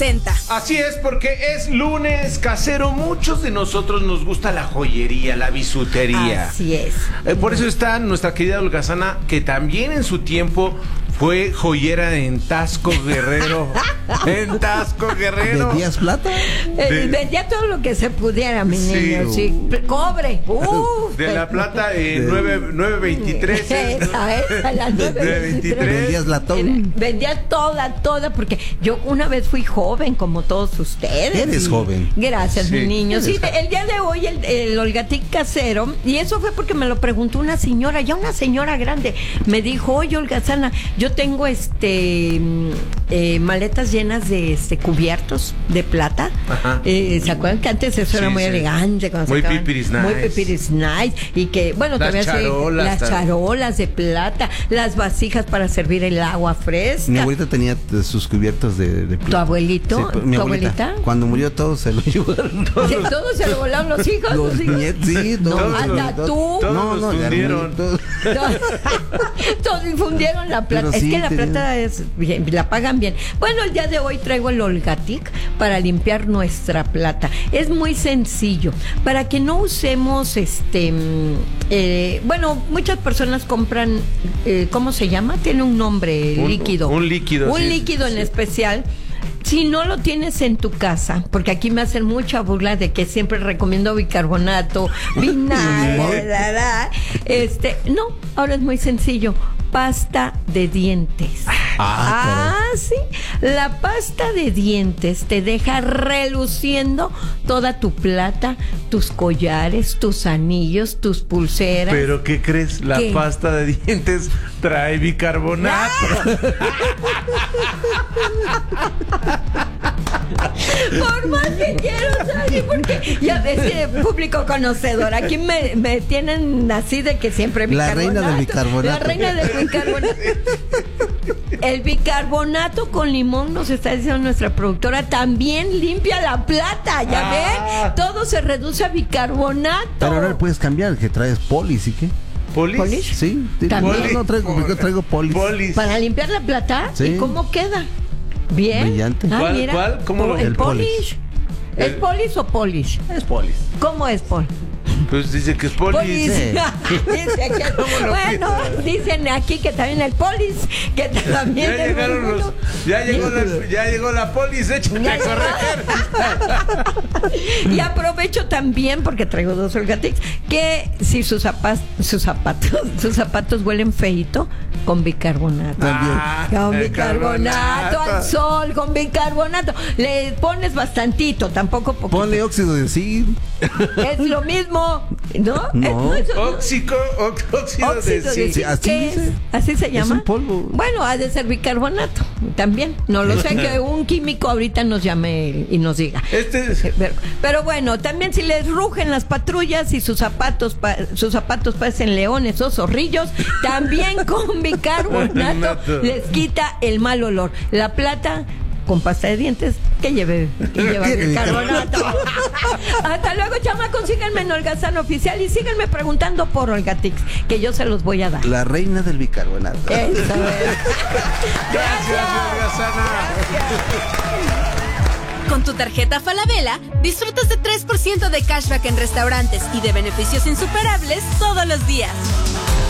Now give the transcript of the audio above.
presenta. Así es, porque es lunes casero. Muchos de nosotros nos gusta la joyería, la bisutería. Así es. Por eso está nuestra querida holgazana, que también en su tiempo fue joyera en Tasco Guerrero. En Tasco Guerrero. ¿Vendías plata? Vendía todo lo que se pudiera, mi Sí. niño. Sí. Cobre. De la plata 923. Esa, la 923. ¿Vendías latón? Vendía toda, porque yo una vez fui joven, como todos ustedes. Eres joven. Gracias, Sí. mi niño. Sí, el día de hoy el Olgatic casero, y eso fue porque me lo preguntó una señora, ya una señora grande, me dijo, oye, holgazana, yo tengo maletas llenas de cubiertos de plata. Ajá. ¿Se acuerdan que antes eso era muy elegante? Cuando Muy sacaban- pipiris nice. Muy pipiris nice. Y que, bueno, Las todavía charolas, las charolas de plata, las vasijas para servir el agua fresca. Mi abuelita tenía sus cubiertos de plata. ¿Tu abuelito? Sí, mi ¿Tu abuelita. abuelita? Cuando murió todo se lo llevaron. ¿De todos se lo volaron los hijos? Los nietos, sí, No, todos. hasta tú. Todos los ya fundieron. todos. Todos infundieron la plata. Pero Es sí, que la tenía- plata es bien, la pagan bien. Bueno, el día de hoy traigo el Olgatic para limpiar nuestra plata. Es muy sencillo. Para que no usemos bueno, muchas personas compran, ¿cómo se llama? Tiene un nombre, líquido. Un líquido. Un sí, líquido sí. en especial. Si no lo tienes en tu casa, porque aquí me hacen mucha burla de que siempre recomiendo bicarbonato, vinagre, no, ahora es muy sencillo. Pasta de dientes. Sí. La pasta de dientes te deja reluciendo toda tu plata, tus collares, tus anillos, tus pulseras. Pero ¿qué crees? La ¿Qué? pasta de dientes trae bicarbonato. Por más que quiero salir, porque ya ves, público conocedor, aquí me tienen así de que siempre La bicarbonato. reina del bicarbonato. La reina del bicarbonato. El bicarbonato con limón, nos está diciendo nuestra productora, también limpia la plata, ¿ya ven? Todo se reduce a bicarbonato. Pero ahora puedes cambiar, que traes polis y qué. ¿Polis? ¿Polis? Sí, También. no traigo polis. Polis. Para limpiar la plata, Sí. ¿y cómo queda? Bien. Brillante. ¿Cuál? ¿Cómo lo- El El polish. polish. ¿Es El- polish o polish? Es polis. ¿Cómo es Paul? Pues dice que es polis. Polis. Sí. Dice que- bueno, dicen aquí que también el polis, que también Ya el llegaron mundo. ya llegó la polis, échate a correr. Y aprovecho también, porque traigo dos Olgatics, que si sus zapatos huelen feito, con bicarbonato. Con bicarbonato al sol, con bicarbonato. Le pones bastantito, tampoco poquito. Ponle óxido de zinc. Es lo mismo, ¿no? No. Óxido de Óxido de zinc. Sí, así ¿Qué dice. es? ¿Así se llama? un polvo. Bueno, ha de ser bicarbonato también. No lo sé, que un químico ahorita nos llame y nos diga. Pero bueno, también si les rugen las patrullas y sus zapatos parecen leones o zorrillos, también con bicarbonato les quita el mal olor. La plata con pasta de dientes que lleva bicarbonato. Hasta luego, chamacos, síganme en Holgazán Oficial y síganme preguntando por Olgatix, que yo se los voy a dar. La reina del bicarbonato. Eso es. Gracias, holgazana. Con tu tarjeta Falabella, disfrutas de 3% de cashback en restaurantes y de beneficios insuperables todos los días.